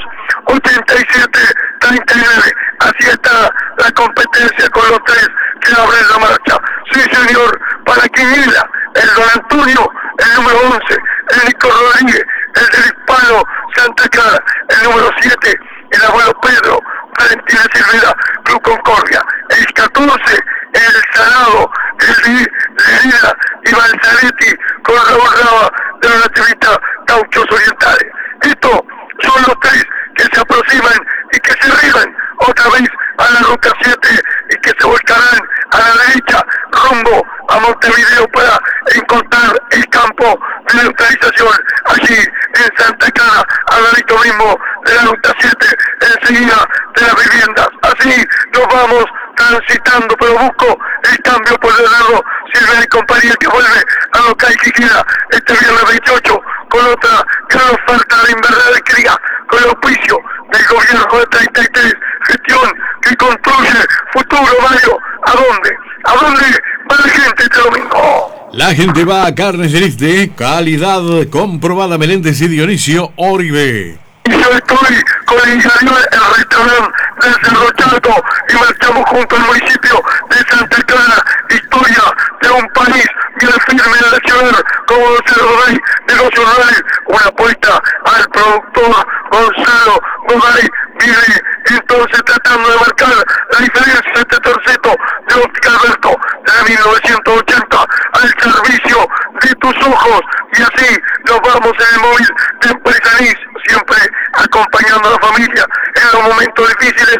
8739. Así está la competencia con los 3 que abren la marcha. Sí, señor, para Quiniela, el Don Antonio, el número 11, el Nico Rodríguez, el del Hispano Santa Clara, el número 7, el abuelo Pedro, Valentina Silvera, Club Concordia, el 14, el Salado, el Lerida y Balzaretti con Raúl Raba de la Nativita Gauchos Orientales. Estos son los 3 que se aproximan y que se arriban otra vez a la ruta 7 y que se volcarán a la derecha rumbo a Montevideo para encontrar el campo de neutralización allí en Santa Clara, al ladito mismo de la ruta 7, enseguida de las viviendas. Así nos vamos transitando, pero busco el cambio por Leonardo Silvera y compañía, que vuelve a local Quiquera este viernes 28 con otra gran oferta de invernal de cría, con el auspicio del gobierno de 33, gestión que construye futuro. Mario, ¿a dónde va la gente este domingo? La gente va a Carnes del Este, calidad comprobada. Meléndez y Dionisio Oribe. Yo estoy con el interior, el restaurante del Cerro Chato, y marchamos junto al municipio de Santa Clara. Historia de un país bien firme en la ciudad, como Gonzalo Rey, negocios rurales, una apuesta al productor Gonzalo Goday. Vive entonces tratando de marcar la diferencia entre Torceto de Óptica Alberto de 1980 al servicio de tus ojos, y así nos vamos en el móvil de Empresanís, siempre acompañando a la familia en los momentos difíciles.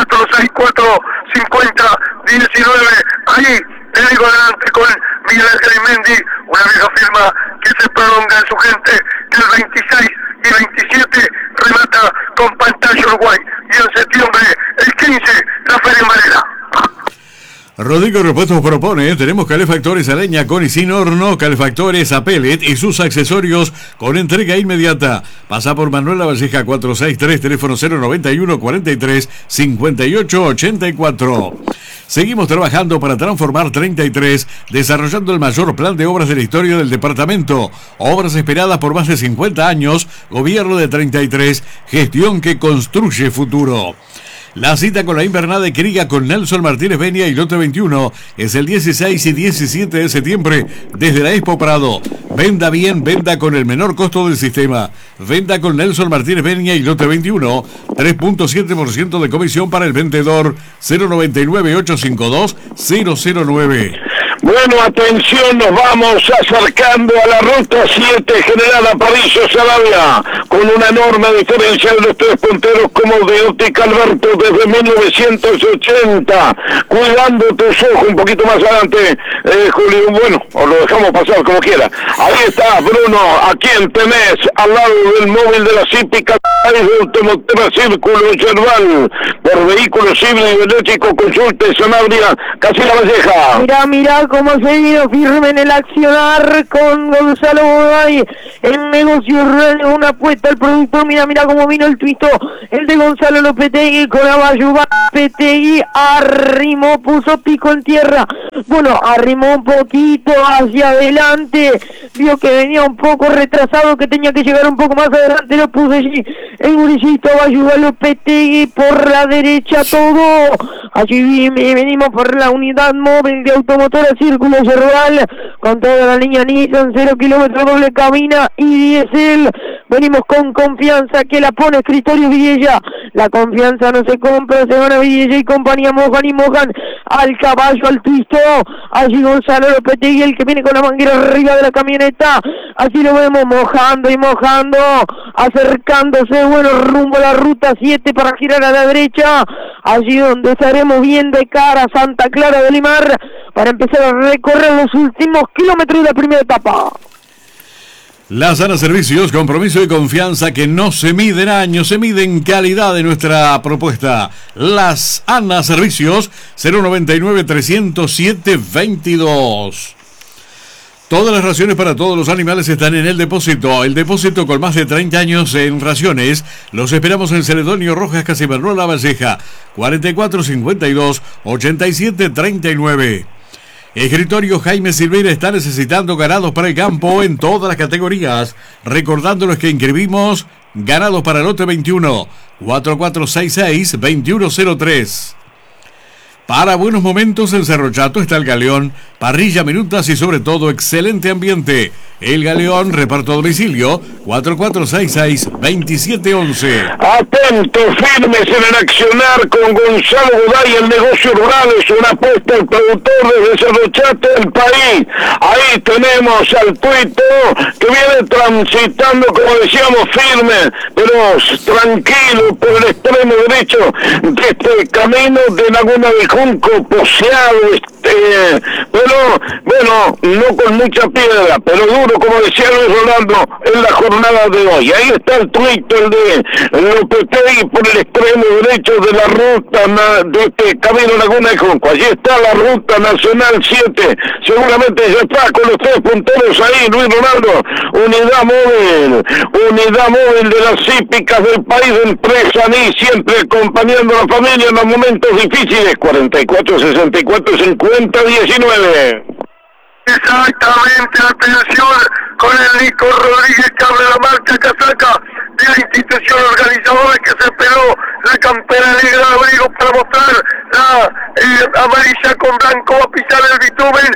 464 50 19. Ahí te digo adelante con Miguel Ángel Mendy, una vieja firma que se prolonga en su gente, que el 26 y 27 remata con pantalla Uruguay, y en septiembre el 15 la Feria Marera. Rodrigo Repuestos propone, tenemos calefactores a leña con y sin horno, calefactores a pellet y sus accesorios con entrega inmediata. Pasa por Manuel Lavalleja 463, teléfono 091 43 58 84. Seguimos trabajando para transformar 33, desarrollando el mayor plan de obras de la historia del departamento. Obras esperadas por más de 50 años, gobierno de 33, gestión que construye futuro. La cita con la invernada de cría con Nelson Martínez Peña y Lote 21 es el 16 y 17 de septiembre desde la Expo Prado. Venda bien, venda con el menor costo del sistema. Venda con Nelson Martínez Peña y Lote 21, 3.7% de comisión para el vendedor, 099-852-009. Bueno, atención, nos vamos acercando a la ruta 7 General Aparicio Saravia, con una enorme diferencia de los tres punteros como de Óptica Alberto desde 1980, cuidando tus ojos un poquito más adelante, Julio, bueno, o lo dejamos pasar como quiera. Ahí está, Bruno, ¿a quién tenés? Al lado del móvil de la Cípica de Automotora Círculo Yerbal, por vehículos civil y eléctrico, consulte Sanabria, casi la Valleja. Mirá cómo se vino firme en el accionar con Gonzalo Goday, el negocio rural, una apuesta al productor. Mira cómo vino el twito, el de Gonzalo Lopetegui con Abayo. Lopetegui arrimó, puso pico en tierra, bueno, arrimó un poquito hacia adelante, vio que venía un poco retrasado, que tenía que llegar un poco más adelante, lo puso allí el gurillito Abayo Lopetegui por la derecha todo. Allí venimos por la unidad móvil de Automotora Círculo Yerbal, con toda la línea Nissan, 0 kilómetros, doble cabina y diésel. Venimos con Confianza, que la pone Escritorio Vidella. La confianza no se compra, se van a Vidella y compañía, mojan y mojan al caballo, al twisto. Allí Gonzalo Lopetegui, el que viene con la manguera arriba de la camioneta. Así lo vemos mojando y mojando, acercándose, bueno, rumbo a la ruta 7 para girar a la derecha. Allí donde estaremos bien de cara a Santa Clara de Limar para empezar a recorrer los últimos kilómetros de la primera etapa. Las ANA Servicios, compromiso y confianza que no se mide en años, se mide en calidad de nuestra propuesta. Las ANA Servicios, 099-307-22. Todas las raciones para todos los animales están en el depósito. El depósito con más de 30 años en raciones. Los esperamos en Celedonio Rojas, Casi Manuel La Valleja, 4452-8739. Escritorio Jaime Silveira está necesitando ganados para el campo en todas las categorías. Recordándoles que inscribimos ganados para el lote 21, 4466-2103. Para buenos momentos en Cerro Chato está el Galeón, parrilla, minutas y sobre todo excelente ambiente. El Galeón, reparto a domicilio, 4466-2711. Atentos, firmes en el accionar con Gonzalo Goday, el negocio rural es una apuesta al productor desde Cerro Chato del país. Ahí tenemos al tuito que viene transitando, como decíamos, firme, pero tranquilo por el extremo derecho de este camino de Laguna del Junco, poseado, pero bueno, no con mucha piedra, pero duro, como decía Luis Rolando en la jornada de hoy. Ahí está el tuito, el de Lopetegui por el extremo derecho de la ruta de este camino Laguna del Junco. Allí está la ruta nacional 7, seguramente ya está con los tres punteros ahí, Luis Rolando, unidad móvil de las hípicas del país de empresa, ni siempre acompañando a la familia en los momentos difíciles. 44-64-50-19. Exactamente, atención con el Nico Rodríguez, que abre la marca casaca de la institución organizadora, que se peló la campera negra de abrigo para mostrar la amarilla con blanco, a pisar el bitumen.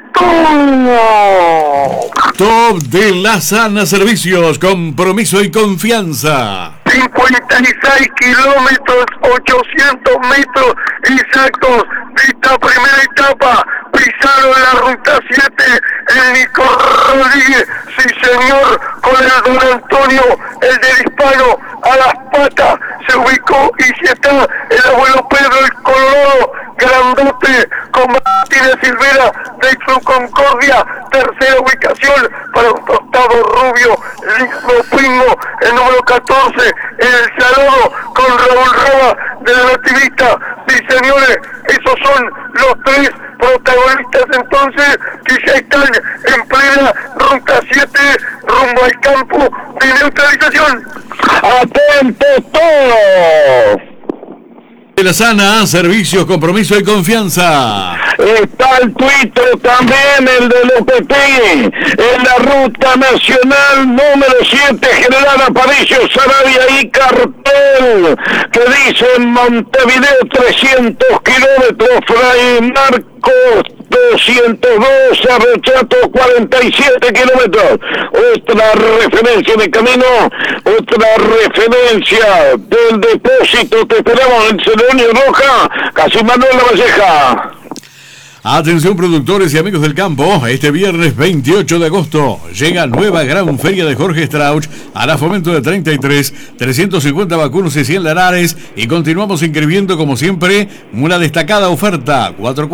Top de las ANA Servicios, compromiso y confianza. 56 kilómetros, 800 metros exactos de esta primera etapa. Pisaron la ruta 7 el Nico Rodríguez, sí señor, con el don Antonio, el del hispano, a las patas, se ubicó y si está el abuelo Pedro, el Colorado, grandote, con Martínez Silvera de Club Concordia, tercera ubicación para un tostado rubio, lindo pingo, el número 14, el saludo con Raúl Roba de la Nativista. Sí señores, esos son los tres protagonistas entonces que ya están en plena ruta 7 rumbo al campo de neutralización. ¡Atentos todos! De la ANA Servicios, compromiso y confianza. Está el tuito también, el de Lopetegui, en la ruta nacional número 7, General Aparicio Saravia y cartel que dice Montevideo 300 kilómetros, Fray Marcos 202, Cerro Chato 47 kilómetros. Otra referencia de camino, otra referencia del depósito. Te esperamos en Celedonio Roja, Casi Manuel La Valleja. Atención productores y amigos del campo, este viernes 28 de agosto llega nueva gran feria de Jorge Strauch a la Fomento de 33, 350 vacunos y 100 lanares y continuamos inscribiendo como siempre una destacada oferta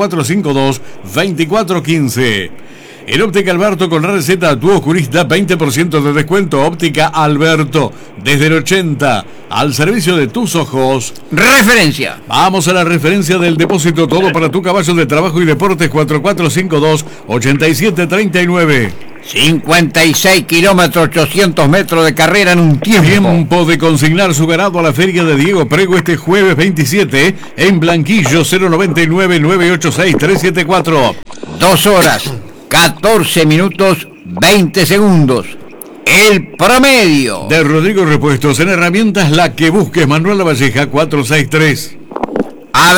4452-2415. En Óptica Alberto con la receta a tu oculista 20% de descuento. Óptica Alberto desde el 80 al servicio de tus ojos. Referencia. Vamos a la referencia del depósito. Todo para tu caballo de trabajo y deportes 4452-8739. 56 kilómetros, 800 metros de carrera en un tiempo. Tiempo de consignar su ganado a la feria de Diego Prego este jueves 27 en Blanquillo 099-986-374. 2 horas, 14 minutos, 20 segundos. El promedio. De Rodrigo Repuestos en herramientas, la que busques. Manuel Lavalleja 463. A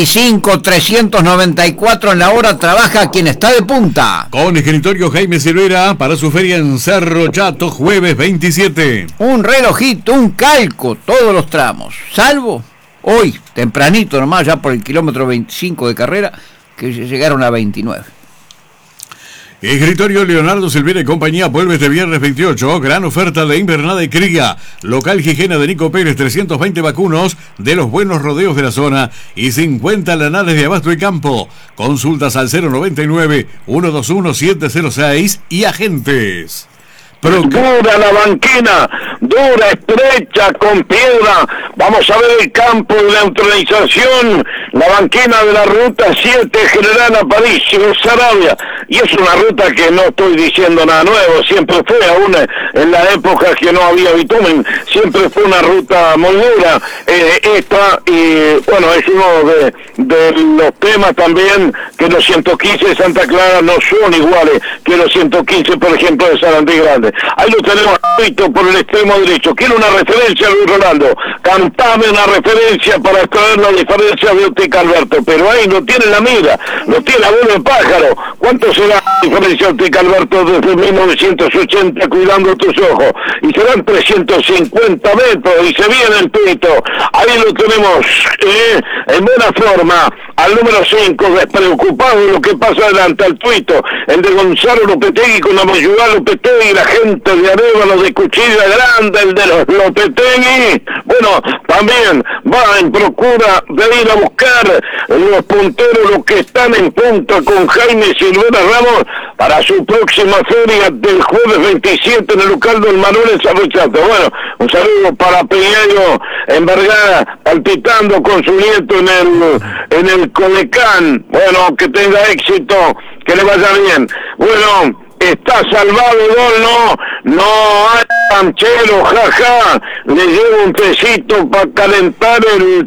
25,394 en la hora trabaja quien está de punta. Con escritorio Jaime Silvera para su feria en Cerro Chato, jueves 27. Un relojito, un calco, todos los tramos. Salvo hoy, tempranito nomás, ya por el kilómetro 25 de carrera, que llegaron a 29. Escritorio Leonardo Silvera y compañía vuelve este viernes 28. Gran oferta de invernada y cría. Local Higiene de Nico Pérez, 320 vacunos de los buenos rodeos de la zona y 50 lanares de abasto y campo. Consultas al 099-121-706 y agentes. Dura la banquina, dura, estrecha, con piedra. Vamos a ver el campo de neutralización, la banquina de la ruta 7, General Aparicio, Sarabia. Y es una ruta que no estoy diciendo nada nuevo, siempre fue, aún en la época que no había bitumen, siempre fue una ruta muy dura. Esta, y bueno, es uno de los temas también, que los 115 de Santa Clara no son iguales que los 115, por ejemplo, de Sarandí Grande. Ahí lo tenemos por el extremo derecho. Quiero una referencia, Luis Rolando. Cantame una referencia para extraer la diferencia de Óptica Alberto. Pero ahí no tiene la mira, no tiene abuelo de pájaro. ¿Cuánto será la diferencia Óptica Alberto desde 1980 cuidando tus ojos? Y serán 350 metros y se viene el pito. Ahí lo tenemos en buena forma. Al número 5, despreocupado de lo que pasa adelante, al tuito, el de Gonzalo Lopetegui con la Moyuda Lopetegui, la gente de Arévalo de Cuchilla Grande, el de los Lopetegui. Bueno, también va en procura de ir a buscar los punteros, los que están en punta con Jaime Silvera Ramos para su próxima feria del jueves 27 en el local del Manuel en Cerro Chato. Bueno, un saludo para Peñeiro en Vergara, palpitando con su nieto en el Colecán. Bueno, que tenga éxito, que le vaya bien. Bueno, está salvado el gol, no hay canchero, jaja, le llevo un tecito para calentar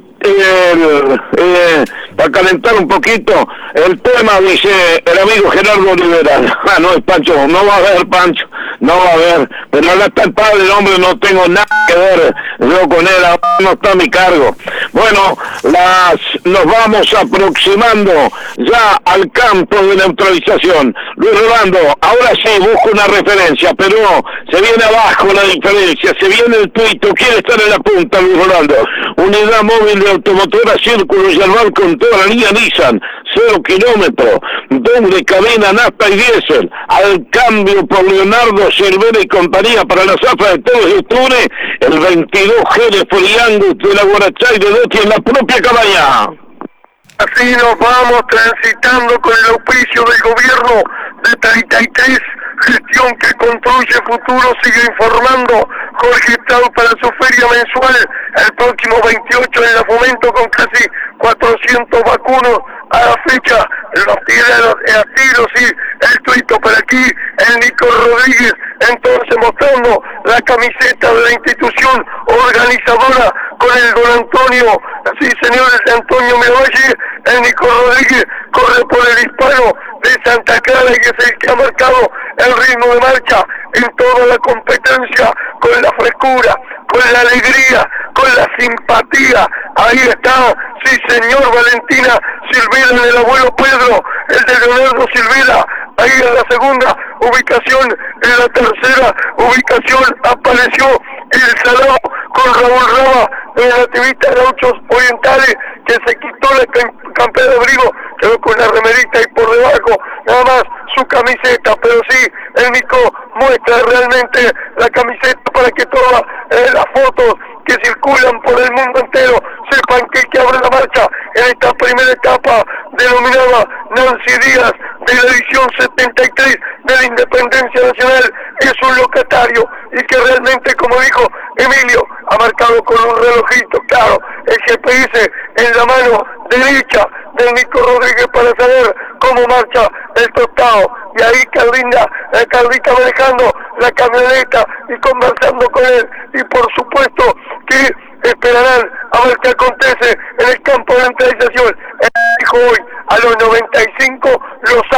para calentar un poquito el tema, dice el amigo Gerardo Olivera. No es Pancho, no va a haber Pancho, no va a haber, pero ahora está el padre del hombre, no tengo nada que ver yo con él, no está a mi cargo. Bueno, nos vamos aproximando ya al campo de neutralización. Luis Rolando, ahora sí busco una referencia, pero se viene abajo la diferencia, se viene el tuito, quiere estar en la punta, Luis Rolando. Unidad móvil de automotora Círculo Yerbal con toda la línea Nissan, 0 kilómetros, doble cabina, nafta y diésel, al cambio por Leonardo Cervera y compañía para la zafra de 3 de octubre, el 22G de Foliangus de la Guarachay de Dotti en la propia cabaña. Así nos vamos transitando con el auspicio del gobierno de 33, gestión que construye futuro, sigue informando Jorge Strauch para su feria mensual el próximo 28 en la Fomento con casi 400 vacunos a la fecha. Los tiros y el tuito por aquí, el Nico Rodríguez, entonces mostrando la camiseta de la institución organizadora con el don Antonio, sí señores, Antonio Miravalle, el Nico Rodríguez corre por el hispano de Santa Clara y es el que ha marcado el ritmo de marcha en toda la competencia, con la frescura, con la alegría, con la simpatía. Ahí está, sí señor, Valentina Silvera en el abuelo Pedro, el de Leonardo Silvera, ahí en la segunda ubicación, en la tercera ubicación apareció el Salado con Raúl Raba el activista Gauchos Orientales, que se quitó la campera de abrigo, quedó con la remerita y por debajo nada más su camiseta, pero sí, el Nico muestra realmente la camiseta para que todas las fotos que circulan por el mundo entero sepan que abre la marcha en esta primera etapa denominada Nancy Díaz de la edición 73 de la Independencia Nacional. Es un locatario y que realmente, como dijo Emilio, ha marcado con un relojito, claro, el GPS en la mano derecha del Nico Rodríguez para saber cómo marcha el tostado. Y ahí Cardita manejando la camioneta y conversando con él. Y por supuesto que esperarán a ver qué acontece en el campo de mentalización. Él dijo hoy, a los 95 los